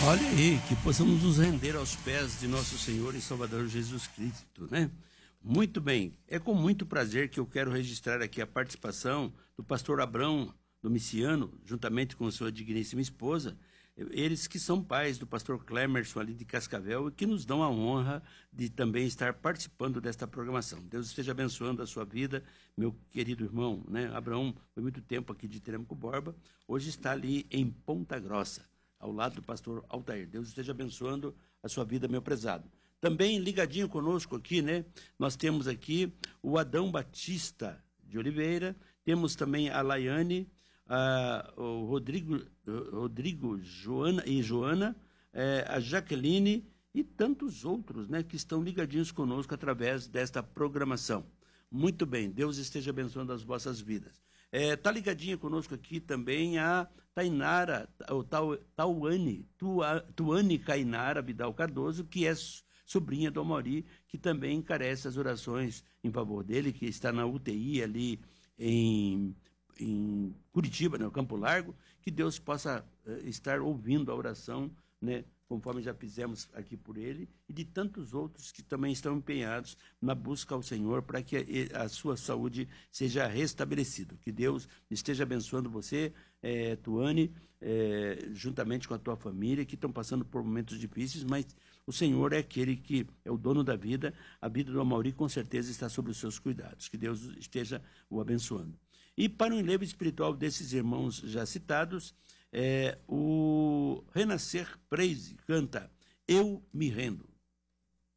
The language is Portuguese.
Olha aí, que possamos nos render aos pés de nosso Senhor e Salvador Jesus Cristo, né? Muito bem, é com muito prazer que eu quero registrar aqui a participação do pastor Abrão Domiciano, juntamente com sua digníssima esposa, eles que são pais do pastor Clemerson ali de Cascavel e que nos dão a honra de também estar participando desta programação. Deus esteja abençoando a sua vida, meu querido irmão, né? Abraão foi muito tempo aqui de Trêmico Borba, hoje está ali em Ponta Grossa, ao lado do pastor Altair. Deus esteja abençoando a sua vida, meu prezado. Também ligadinho conosco aqui, né? Nós temos aqui o Adão Batista de Oliveira, temos também a Laiane, o Rodrigo Joana, a Jaqueline e tantos outros, né, que estão ligadinhos conosco através desta programação. Muito bem, Deus esteja abençoando as vossas vidas. Está ligadinha conosco aqui também a Tainara, Tuane Cainara Vidal Cardoso, que é sobrinha do Amaury, que também encarece as orações em favor dele, que está na UTI ali em Curitiba, no Campo Largo, que Deus possa estar ouvindo a oração, né, conforme já fizemos aqui por ele, e de tantos outros que também estão empenhados na busca ao Senhor para que a sua saúde seja restabelecida. Que Deus esteja abençoando você, Tuane, juntamente com a tua família, que estão passando por momentos difíceis, mas o Senhor é aquele que é o dono da vida. A vida do Amaury com certeza está sob os seus cuidados. Que Deus esteja o abençoando. E para o enlevo espiritual desses irmãos já citados, o Renascer Praise canta Eu Me Rendo.